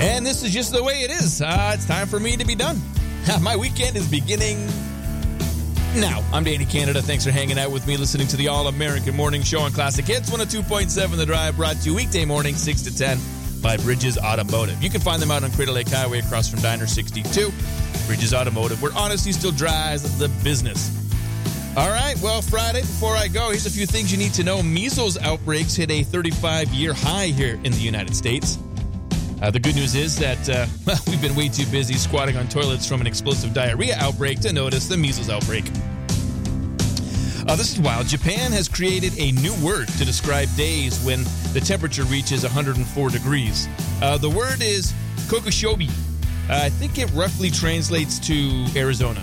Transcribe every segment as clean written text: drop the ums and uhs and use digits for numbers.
And this is just the way it is. It's time for me to be done. My weekend is beginning now. I'm Danny Canada. Thanks for hanging out with me, listening to the All-American Morning Show on Classic Hits 102.7 The Drive, brought to you weekday morning 6 to 10 by Bridges Automotive. You can find them out on Crater Lake Highway across from Diner 62. Bridges Automotive, where honesty still drives the business. All right, well, Friday, before I go, here's a few things you need to know. Measles outbreaks hit a 35-year high here in the United States. The good news is that we've been way too busy squatting on toilets from an explosive diarrhea outbreak to notice the measles outbreak. This is wild. Japan has created a new word to describe days when the temperature reaches 104 degrees. The word is kokushobi. I think it roughly translates to Arizona.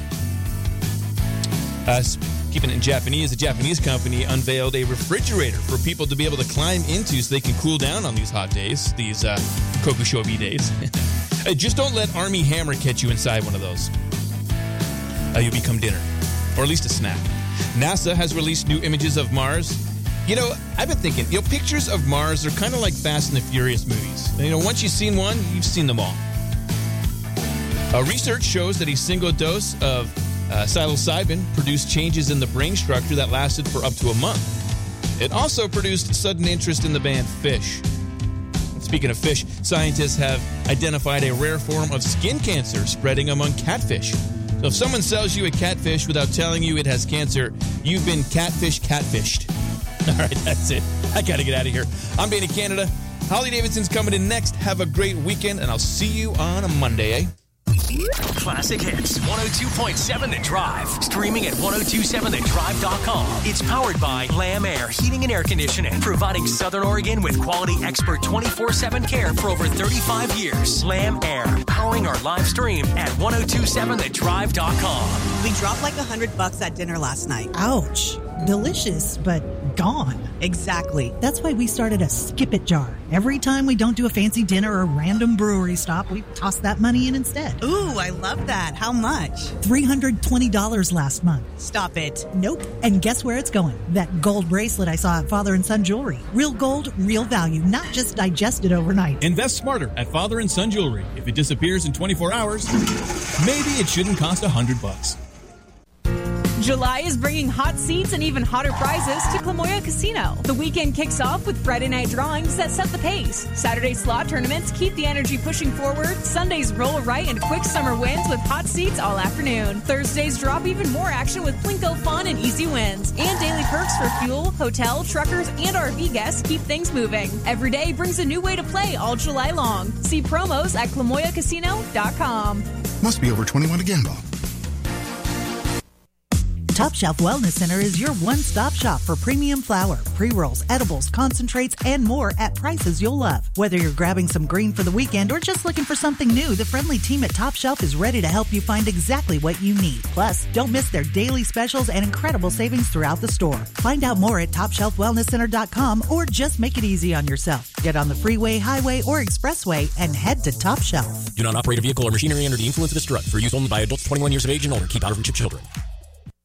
Keeping it in Japanese, a Japanese company unveiled a refrigerator for people to be able to climb into so they can cool down on these hot days, these kokushobi days. Just don't let Army Hammer catch you inside one of those. You'll become dinner, or at least a snack. NASA has released new images of Mars. You know, I've been thinking, pictures of Mars are kind of like Fast and the Furious movies. Once you've seen one, you've seen them all. Research shows that a single dose of psilocybin produced changes in the brain structure that lasted for up to a month. It also produced sudden interest in the band Phish. Speaking of fish, scientists have identified a rare form of skin cancer spreading among catfish. So if someone sells you a catfish without telling you it has cancer, you've been catfished. All right, that's it. I got to get out of here. I'm Danny Canada. Holly Davidson's coming in next. Have a great weekend, and I'll see you on a Monday, Classic Hits 102.7 The Drive. Streaming at 1027thedrive.com. It's powered by Lam Air Heating and Air Conditioning, providing Southern Oregon with quality expert 24/7 care for over 35 years. Lam Air, powering our live stream at 1027thedrive.com. We dropped like $100 at dinner last night. Ouch. Delicious, but gone. Exactly. That's why we started a Skip It jar. Every time we don't do a fancy dinner or a random brewery stop, we toss that money in instead. Ooh, I love that. How much? $320 last month. Stop it. Nope. And guess where it's going? That gold bracelet I saw at Father and Son Jewelry. Real gold, real value, not just digested overnight. Invest smarter at Father and Son Jewelry. If it disappears in 24 hours, maybe it shouldn't cost $100. July is bringing hot seats and even hotter prizes to Clamoya Casino. The weekend kicks off with Friday night drawings that set the pace. Saturday slot tournaments keep the energy pushing forward. Sundays roll right and quick summer wins with hot seats all afternoon. Thursdays drop even more action with Plinko fun and easy wins. And daily perks for fuel, hotel, truckers, and RV guests keep things moving. Every day brings a new way to play all July long. See promos at ClamoyaCasino.com. Must be over 21 to gamble. Top Shelf Wellness Center is your one-stop shop for premium flour, pre-rolls, edibles, concentrates, and more at prices you'll love. Whether you're grabbing some green for the weekend or just looking for something new, the friendly team at Top Shelf is ready to help you find exactly what you need. Plus, don't miss their daily specials and incredible savings throughout the store. Find out more at TopShelfWellnessCenter.com or just make it easy on yourself. Get on the freeway, highway, or expressway and head to Top Shelf. Do not operate a vehicle or machinery under the influence of this drug. For use only by adults 21 years of age and older. Keep out of reach of children.